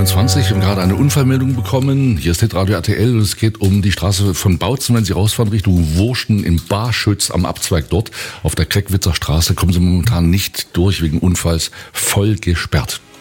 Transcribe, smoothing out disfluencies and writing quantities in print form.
21 und gerade eine Unfallmeldung bekommen. Hier ist Hitradio RTL und es geht um die Straße von Bautzen. Wenn Sie rausfahren Richtung Wurschen im Barschütz am Abzweig dort auf der Kreckwitzer Straße, kommen Sie momentan nicht durch wegen Unfalls, voll gesperrt.